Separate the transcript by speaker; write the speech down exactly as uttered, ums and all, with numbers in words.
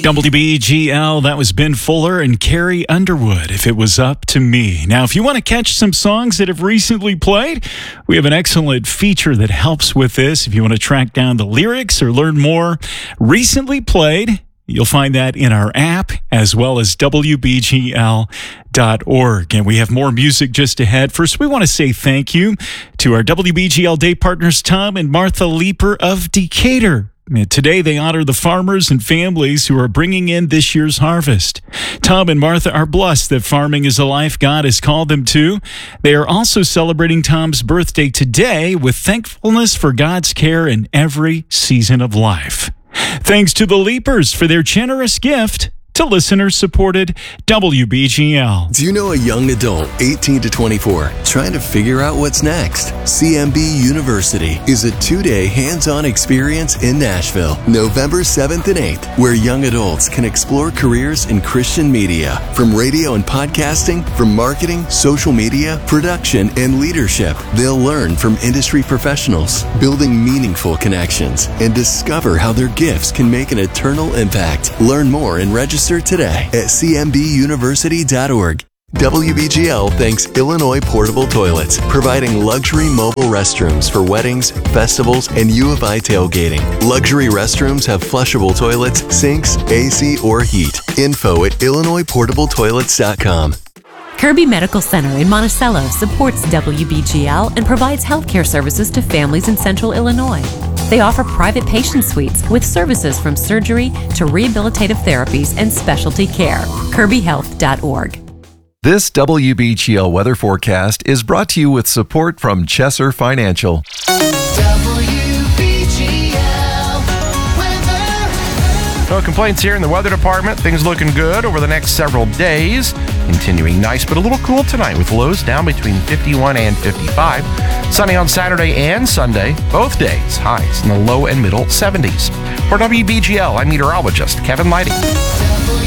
Speaker 1: W B G L, that was Ben Fuller and Carrie Underwood, If It Was Up to Me. Now, if you want to catch some songs that have recently played, we have an excellent feature that helps with this. If you want to track down the lyrics or learn more recently played, you'll find that in our app as well as W B G L dot org. And we have more music just ahead. First, we want to say thank you to our W B G L Day partners, Tom and Martha Leeper of Decatur. Today, they honor the farmers and families who are bringing in this year's harvest. Tom and Martha are blessed that farming is a life God has called them to. They are also celebrating Tom's birthday today with thankfulness for God's care in every season of life. Thanks to the Leapers for their generous gift to listener-supported W B G L.
Speaker 2: Do you know a young adult, eighteen to twenty-four, trying to figure out what's next? C M B University is a two-day hands-on experience in Nashville, November seventh and eighth, where young adults can explore careers in Christian media, from radio and podcasting, from marketing, social media, production, and leadership. They'll learn from industry professionals, building meaningful connections, and discover how their gifts can make an eternal impact. Learn more and register today at C M B university dot org. W B G L thanks Illinois Portable Toilets, providing luxury mobile restrooms for weddings, festivals, and U of I tailgating. Luxury restrooms have flushable toilets, sinks, A C, or heat. Info at illinois portable toilets dot com.
Speaker 3: Kirby Medical Center in Monticello supports W B G L and provides healthcare services to families in central Illinois. They offer private patient suites with services from surgery to rehabilitative therapies and specialty care. kirby health dot org.
Speaker 4: This W B G L weather forecast is brought to you with support from Chesser Financial.
Speaker 5: W B G L weather.
Speaker 6: No complaints here in the weather department. Things looking good over the next several days. Continuing nice but a little cool tonight with lows down between fifty-one and fifty-five. Sunny on Saturday and Sunday, both days. Highs in the low and middle seventies. For W B G L, I'm meteorologist Kevin Lighting.